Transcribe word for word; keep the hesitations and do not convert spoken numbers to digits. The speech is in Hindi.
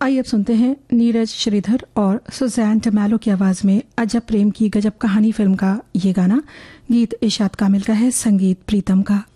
आइए अब सुनते हैं नीरज श्रीधर और सुजैन टमैलो की आवाज में अजब प्रेम की गजब कहानी फिल्म का ये गाना। गीत इशाद कामिल का है, संगीत प्रीतम का।